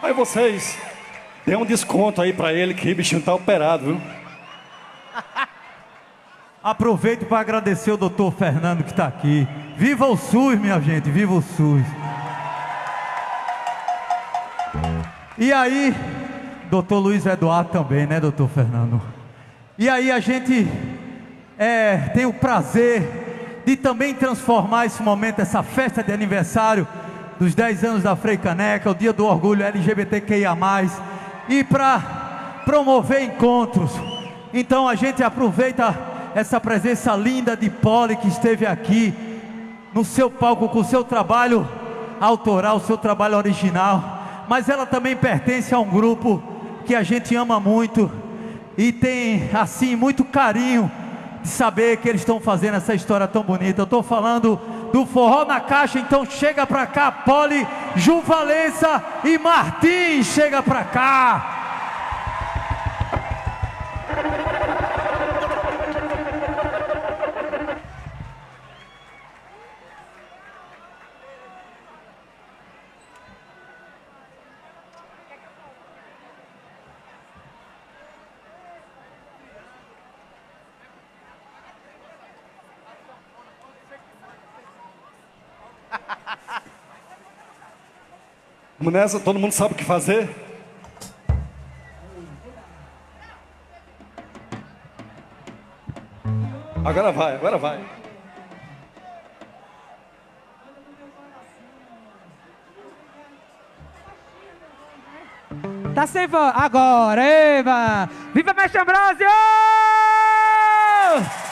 Aí vocês, dê um desconto aí pra ele, que o bichinho tá operado, viu? Aproveito para agradecer o doutor Fernando que está aqui. Viva o SUS, minha gente, viva o SUS. E aí, doutor Luiz Eduardo também, né, doutor Fernando? E aí a gente tem o prazer de também transformar esse momento, essa festa de aniversário dos 10 anos da Frei Caneca, o dia do orgulho LGBTQIA+, e para promover encontros. Então a gente aproveita essa presença linda de Poli, que esteve aqui no seu palco com o seu trabalho autoral, o seu trabalho original, mas ela também pertence a um grupo que a gente ama muito e tem assim muito carinho de saber que eles estão fazendo essa história tão bonita. Eu estou falando do Forró na Caixa, então chega pra cá, Poli, Ju Valença e Martins, chega pra cá. Vamos nessa, todo mundo sabe o que fazer? Agora vai, agora vai. Tá sem voz. Agora, Eva! Viva Mestre Ambrosio!